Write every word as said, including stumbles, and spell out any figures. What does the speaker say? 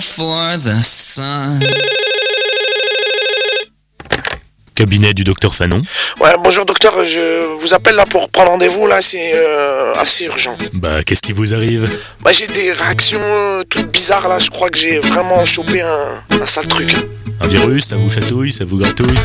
For the sun. Cabinet du docteur Fanon. Ouais, bonjour docteur, je vous appelle là pour prendre rendez-vous, là, c'est euh, assez urgent. Bah, qu'est-ce qui vous arrive? Bah, j'ai des réactions euh, toutes bizarres, là, je crois que j'ai vraiment chopé un, un sale truc. Un virus, ça vous chatouille, ça vous gratouille?